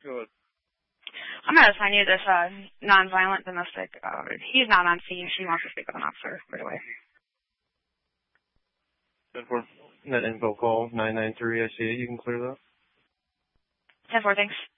Go ahead. I'm going to assign you this nonviolent domestic. He's not on scene. She wants to speak with an officer right away. 10-4. Net info call 993. I see it. You can clear that. 10-4, thanks.